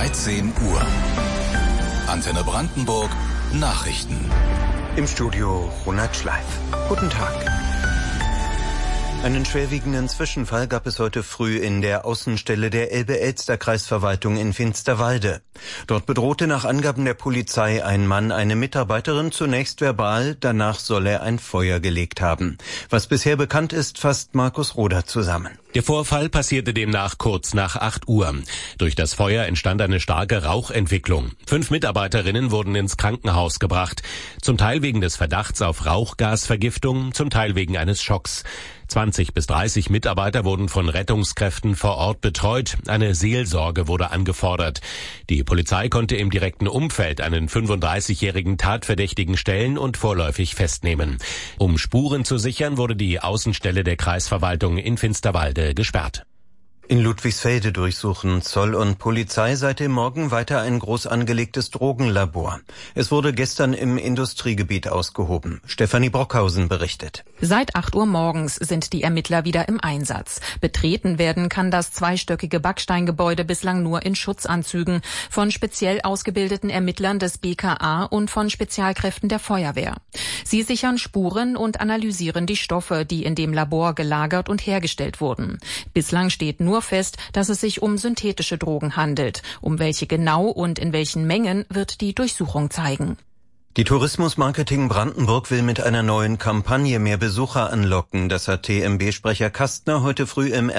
13 Uhr. Antenne Brandenburg Nachrichten. Im Studio Ronald Schleif. Guten Tag. Einen schwerwiegenden Zwischenfall gab es heute früh in der Außenstelle der Elbe-Elster-Kreisverwaltung in Finsterwalde. Dort bedrohte nach Angaben der Polizei ein Mann eine Mitarbeiterin zunächst verbal, danach soll er ein Feuer gelegt haben. Was bisher bekannt ist, fasst Markus Roder zusammen. Der Vorfall passierte demnach kurz nach 8 Uhr. Durch das Feuer entstand eine starke Rauchentwicklung. 5 Mitarbeiterinnen wurden ins Krankenhaus gebracht. Zum Teil wegen des Verdachts auf Rauchgasvergiftung, zum Teil wegen eines Schocks. 20 bis 30 Mitarbeiter wurden von Rettungskräften vor Ort betreut. Eine Seelsorge wurde angefordert. Die Polizei konnte im direkten Umfeld einen 35-jährigen Tatverdächtigen stellen und vorläufig festnehmen. Um Spuren zu sichern, wurde die Außenstelle der Kreisverwaltung in Finsterwalde gesperrt. In Ludwigsfelde durchsuchen Zoll und Polizei seit dem Morgen weiter ein groß angelegtes Drogenlabor. Es wurde gestern im Industriegebiet ausgehoben. Stefanie Brockhausen berichtet. Seit 8 Uhr morgens sind die Ermittler wieder im Einsatz. Betreten werden kann das zweistöckige Backsteingebäude bislang nur in Schutzanzügen von speziell ausgebildeten Ermittlern des BKA und von Spezialkräften der Feuerwehr. Sie sichern Spuren und analysieren die Stoffe, die in dem Labor gelagert und hergestellt wurden. Bislang steht nur fest, dass es sich um synthetische Drogen handelt. Um welche genau und in welchen Mengen wird die Durchsuchung zeigen. Die Tourismusmarketing Brandenburg will mit einer neuen Kampagne mehr Besucher anlocken. Das hat TMB-Sprecher Kastner heute früh im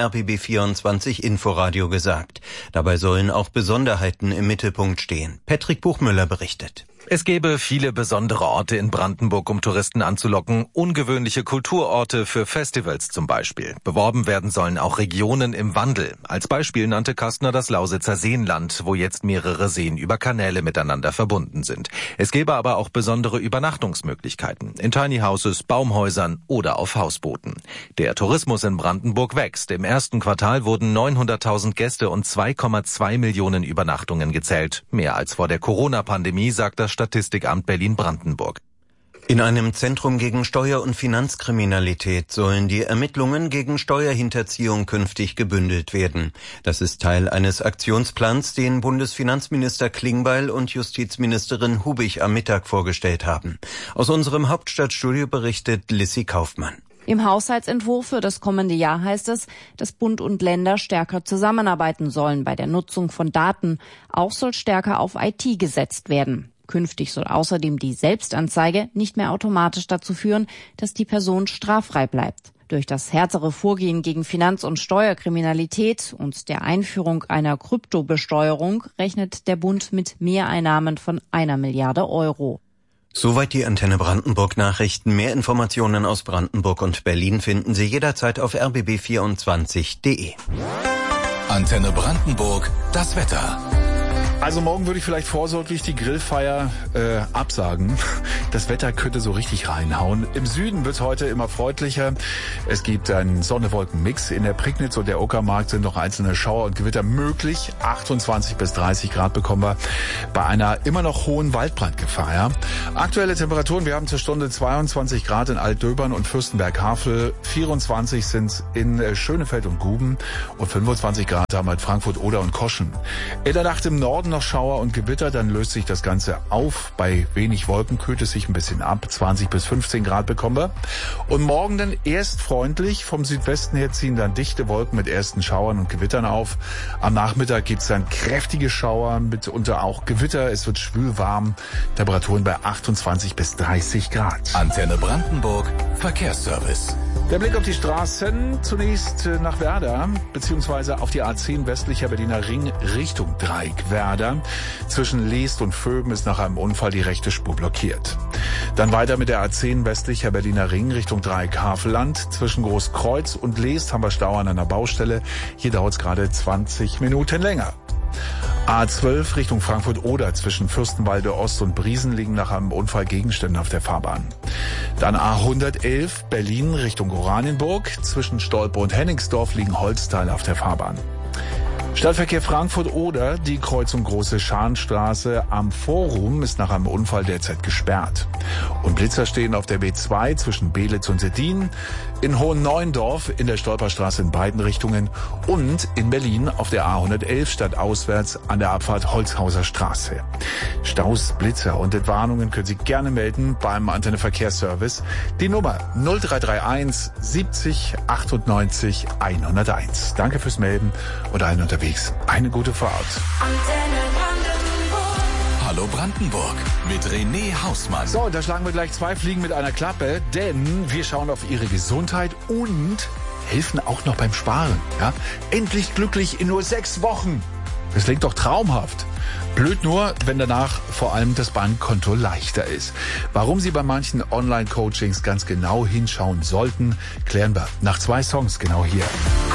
RBB24 Inforadio gesagt. Dabei sollen auch Besonderheiten im Mittelpunkt stehen. Patrick Buchmüller berichtet. Es gäbe viele besondere Orte in Brandenburg, um Touristen anzulocken. Ungewöhnliche Kulturorte für Festivals zum Beispiel. Beworben werden sollen auch Regionen im Wandel. Als Beispiel nannte Kastner das Lausitzer Seenland, wo jetzt mehrere Seen über Kanäle miteinander verbunden sind. Es gäbe aber auch besondere Übernachtungsmöglichkeiten. In Tiny Houses, Baumhäusern oder auf Hausbooten. Der Tourismus in Brandenburg wächst. Im ersten Quartal wurden 900.000 Gäste und 2,2 Millionen Übernachtungen gezählt. Mehr als vor der Corona-Pandemie, sagt das Statistikamt Berlin-Brandenburg. In einem Zentrum gegen Steuer- und Finanzkriminalität sollen die Ermittlungen gegen Steuerhinterziehung künftig gebündelt werden. Das ist Teil eines Aktionsplans, den Bundesfinanzminister Klingbeil und Justizministerin Hubig am Mittag vorgestellt haben. Aus unserem Hauptstadtstudio berichtet Lissy Kaufmann. Im Haushaltsentwurf für das kommende Jahr heißt es, dass Bund und Länder stärker zusammenarbeiten sollen bei der Nutzung von Daten. Auch soll stärker auf IT gesetzt werden. Künftig soll außerdem die Selbstanzeige nicht mehr automatisch dazu führen, dass die Person straffrei bleibt. Durch das härtere Vorgehen gegen Finanz- und Steuerkriminalität und der Einführung einer Kryptobesteuerung rechnet der Bund mit Mehreinnahmen von 1 Milliarde Euro. Soweit die Antenne Brandenburg Nachrichten. Mehr Informationen aus Brandenburg und Berlin finden Sie jederzeit auf rbb24.de. Antenne Brandenburg, das Wetter. Also morgen würde ich vielleicht vorsorglich die Grillfeier absagen. Das Wetter könnte so richtig reinhauen. Im Süden wird es heute immer freundlicher. Es gibt einen Sonne-Wolken-Mix. In der Prignitz und der Uckermark sind noch einzelne Schauer und Gewitter möglich. 28 bis 30 Grad bekommen wir bei einer immer noch hohen Waldbrandgefahr. Ja? Aktuelle Temperaturen, wir haben zur Stunde 22 Grad in Altdöbern und Fürstenberg-Havel. 24 sind in Schönefeld und Guben und 25 Grad haben wir in Frankfurt, Oder und Koschen. In der Nacht im Norden noch Schauer und Gewitter, dann löst sich das Ganze auf. Bei wenig Wolken kühlt es sich ein bisschen ab. 20 bis 15 Grad bekommen wir. Und morgen dann erst freundlich. Vom Südwesten her ziehen dann dichte Wolken mit ersten Schauern und Gewittern auf. Am Nachmittag gibt's dann kräftige Schauer, mitunter auch Gewitter. Es wird schwül warm. Temperaturen bei 28 bis 30 Grad. Antenne Brandenburg, Verkehrsservice. Der Blick auf die Straßen, zunächst nach Werder, beziehungsweise auf die A10 westlicher Berliner Ring Richtung Dreieck Werder. Zwischen Leest und Vöben ist nach einem Unfall die rechte Spur blockiert. Dann weiter mit der A10 westlicher Berliner Ring Richtung Dreieck Havelland. Zwischen Großkreuz und Leest haben wir Stau an einer Baustelle. Hier dauert es gerade 20 Minuten länger. A12 Richtung Frankfurt-Oder zwischen Fürstenwalde Ost und Briesen liegen nach einem Unfall Gegenstände auf der Fahrbahn. Dann A111 Berlin Richtung Oranienburg. Zwischen Stolpe und Hennigsdorf liegen Holzteile auf der Fahrbahn. Stadtverkehr Frankfurt-Oder, die Kreuzung Große Scharnstraße am Forum ist nach einem Unfall derzeit gesperrt. Und Blitzer stehen auf der B2 zwischen Belitz und Seddin, in Hohenneuendorf in der Stolperstraße in beiden Richtungen und in Berlin auf der A111 stadtauswärts an der Abfahrt Holzhauser Straße. Staus, Blitzer und Entwarnungen können Sie gerne melden beim Antenne Verkehrsservice. Die Nummer 0331 70 98 101. Danke fürs Melden und allen unterwegs eine gute Fahrt. Hallo Brandenburg mit René Hausmann. So, da schlagen wir gleich 2 Fliegen mit einer Klappe, denn wir schauen auf Ihre Gesundheit und helfen auch noch beim Sparen. Ja? Endlich glücklich in nur 6 Wochen. Das klingt doch traumhaft. Blöd nur, wenn danach vor allem das Bankkonto leichter ist. Warum Sie bei manchen Online-Coachings ganz genau hinschauen sollten, klären wir nach 2 Songs genau hier.